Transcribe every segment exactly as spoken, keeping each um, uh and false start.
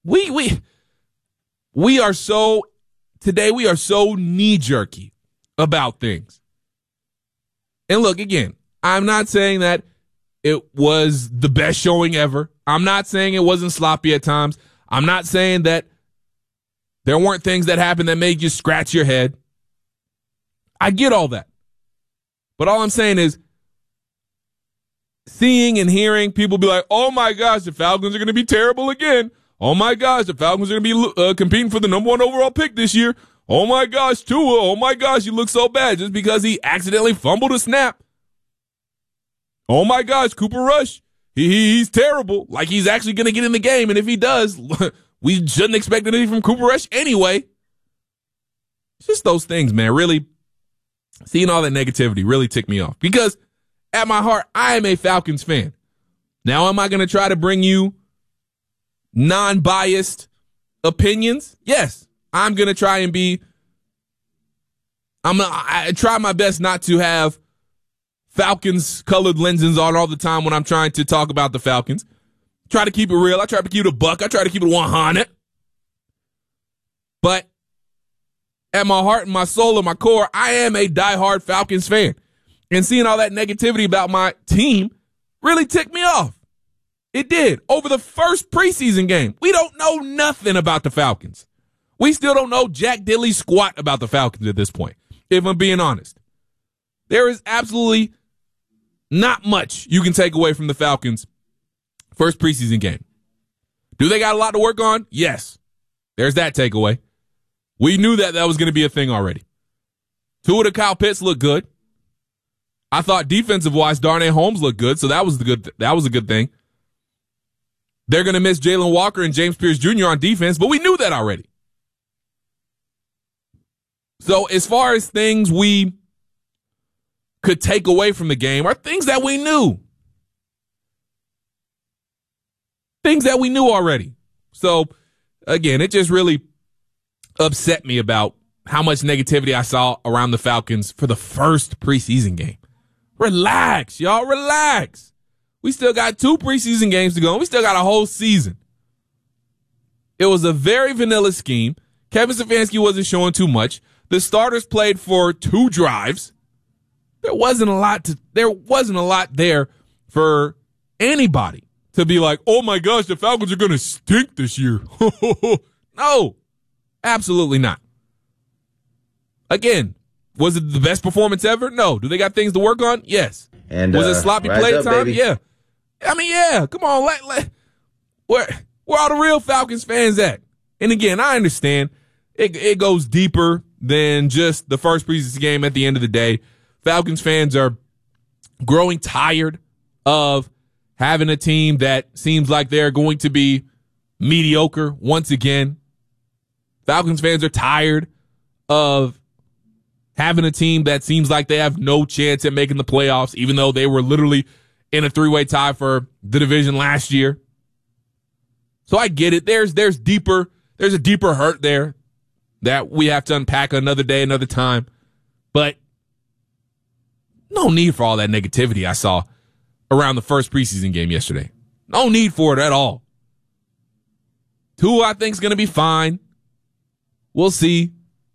We we we are so today we are so knee-jerky about things. And look, again, I'm not saying that it was the best showing ever. I'm not saying it wasn't sloppy at times. I'm not saying that there weren't things that happened that made you scratch your head. I get all that. But all I'm saying is seeing and hearing people be like, oh my gosh, the Falcons are going to be terrible again. Oh my gosh, the Falcons are going to be uh, competing for the number one overall pick this year. Oh my gosh, Tua, oh my gosh, you look so bad just because he accidentally fumbled a snap. Oh my gosh, Cooper Rush, he, he he's terrible. Like he's actually going to get in the game, and if he does, we shouldn't expect anything from Cooper Rush anyway. It's just those things, man. Really, seeing all that negativity really ticked me off because at my heart, I am a Falcons fan. Now, am I going to try to bring you non-biased opinions? Yes, I'm going to try and be, I'm gonna, I try my best not to have Falcons colored lenses on all the time when I'm trying to talk about the Falcons. Try to keep it real. I try to keep it a buck. I try to keep it one hundred. But at my heart and my soul and my core, I am a diehard Falcons fan. And seeing all that negativity about my team really ticked me off. It did. Over the first preseason game, we don't know nothing about the Falcons. We still don't know Jack Diddley squat about the Falcons at this point, if I'm being honest. There is absolutely not much you can take away from the Falcons' first preseason game. Do they got a lot to work on? Yes. There's that takeaway. We knew that that was going to be a thing already. Two of the Kyle Pitts looked good. I thought defensive-wise, Darnay Holmes looked good, so that was the good. That was a good thing. They're going to miss Jalen Walker and James Pierce Junior on defense, but we knew that already. So as far as things we could take away from the game are things that we knew. Things that we knew already. So, again, it just really upset me about how much negativity I saw around the Falcons for the first preseason game. Relax, y'all, relax. We still got two preseason games to go. We still got a whole season. It was a very vanilla scheme. Kevin Stefanski wasn't showing too much. The starters played for two drives. There wasn't a lot to, there wasn't a lot there for anybody to be like, oh my gosh, the Falcons are going to stink this year. No, absolutely not. Again, was it the best performance ever? No. Do they got things to work on? Yes. And was uh, it sloppy play up, time? Baby. Yeah. I mean, yeah. Come on. Let, let, where, where are the real Falcons fans at? And again, I understand it, it goes deeper than just the first preseason game at the end of the day. Falcons fans are growing tired of having a team that seems like they're going to be mediocre once again. Falcons fans are tired of having a team that seems like they have no chance at making the playoffs, even though they were literally in a three-way tie for the division last year. So I get it. There's there's deeper, there's a deeper hurt there that we have to unpack another day, another time. But no need for all that negativity I saw around the first preseason game yesterday. No need for it at all. Tua, I think, is going to be fine. We'll see.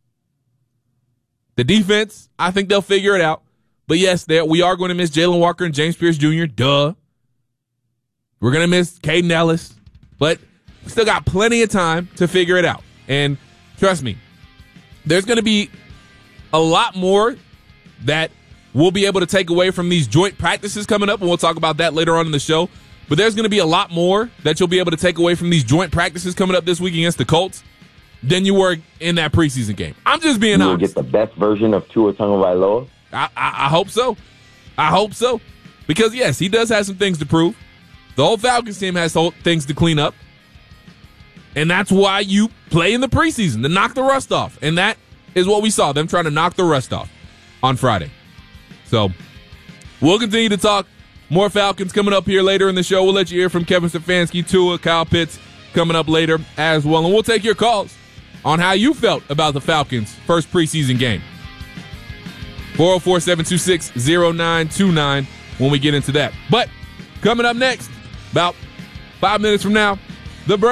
The defense, I think they'll figure it out. But yes, we are going to miss Jalen Walker and James Pierce Junior Duh. We're going to miss Caden Ellis. But we still got plenty of time to figure it out. And trust me, there's going to be a lot more that we'll be able to take away from these joint practices coming up, and we'll talk about that later on in the show. But there's going to be a lot more that you'll be able to take away from these joint practices coming up this week against the Colts than you were in that preseason game. I'm just being you honest. You'll get the best version of Tua Tagovailoa? I, I, I hope so. I hope so. Because, yes, he does have some things to prove. The whole Falcons team has things to clean up. And that's why you play in the preseason, to knock the rust off. And that is what we saw, them trying to knock the rust off on Friday. So we'll continue to talk more Falcons coming up here later in the show. We'll let you hear from Kevin Stefanski, Tua, Kyle Pitts coming up later as well. And we'll take your calls on how you felt about the Falcons' first preseason game. four oh four, seven two six, oh nine two nine when we get into that. But coming up next, about five minutes from now, the break.